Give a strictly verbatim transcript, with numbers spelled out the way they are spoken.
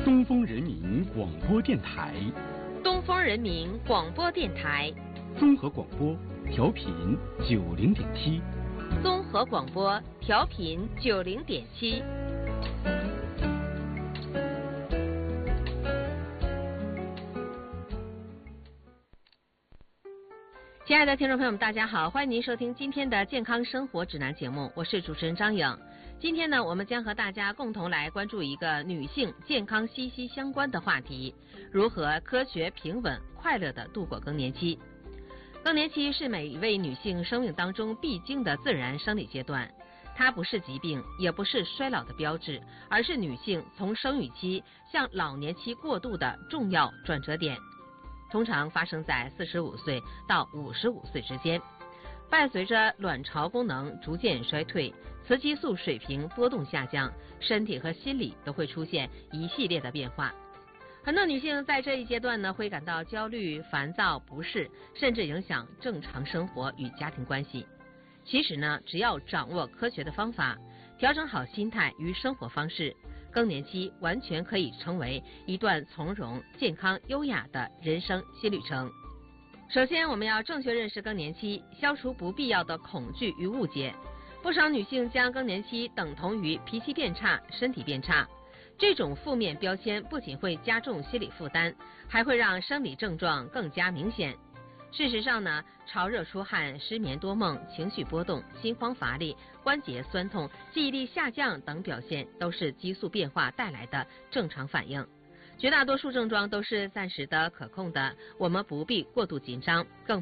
东风人民广播电台， 东风人民广播电台， 综合广播，调频九零点七， 综合广播调频九零点七。亲爱的听众朋友们，大家好，欢迎您收听今天的健康生活指南节目，我是主持人张颖。今天呢，我们将和大家共同来关注一个女性健康息息相关的话题：如何科学、平稳、快乐地度过更年期。更年期是每一位女性生命当中必经的自然生理阶段，它不是疾病，也不是衰老的标志，而是女性从生育期向老年期过渡的重要转折点。通常发生在四十五岁到五十五岁之间，伴随着卵巢功能逐渐衰退，雌激素水平波动下降，身体和心理都会出现一系列的变化。很多女性在这一阶段呢，会感到焦虑、烦躁、不适，甚至影响正常生活与家庭关系。其实呢，只要掌握科学的方法，调整好心态与生活方式，更年期完全可以成为一段从容、健康、优雅的人生新旅程。首先，我们要正确认识更年期，消除不必要的恐惧与误解。不少女性将更年期等同于脾气变差、身体变差，这种负面标签不仅会加重心理负担，还会让生理症状更加明显。事实上呢，潮热出汗、失眠多梦、情绪波动、心慌乏力、关节酸痛、记忆力下降等表现都是激素变化带来的正常反应。绝大多数症状都是暂时的、可控的，我们不必过度紧张，更